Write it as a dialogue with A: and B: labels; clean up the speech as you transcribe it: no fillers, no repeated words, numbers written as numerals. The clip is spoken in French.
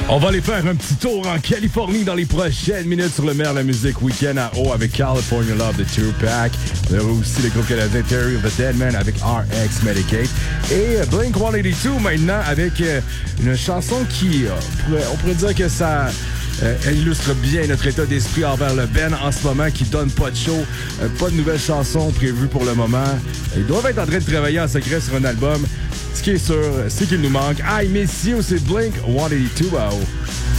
A: On va aller faire un petit tour en Californie dans les prochaines minutes sur le meilleur de la musique Weekend à O avec California Love de Tupac. On a aussi le groupe canadien Theory of the Deadman avec RX Medicaid. Et Blink-182 maintenant avec une chanson qui, on pourrait dire que ça... elle illustre bien notre état d'esprit envers le Ben en ce moment qui donne pas de show, pas de nouvelles chansons prévues pour le moment. Ils doivent être en train de travailler en secret sur un album. Ce qui est sûr, c'est qu'il nous manque. I Miss You, c'est Blink-182.